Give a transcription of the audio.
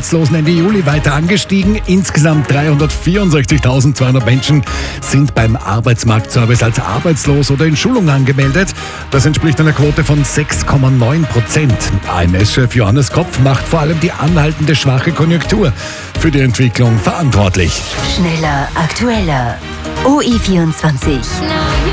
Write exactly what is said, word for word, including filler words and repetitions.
Arbeitslosen Ende Juli weiter angestiegen. Insgesamt dreihundertvierundsechzigtausendzweihundert Menschen sind beim Arbeitsmarktservice als arbeitslos oder in Schulung angemeldet. Das entspricht einer Quote von sechs Komma neun Prozent. A M S-Chef Johannes Kopf macht vor allem die anhaltende schwache Konjunktur für die Entwicklung verantwortlich. Schneller, aktueller. O I vierundzwanzig.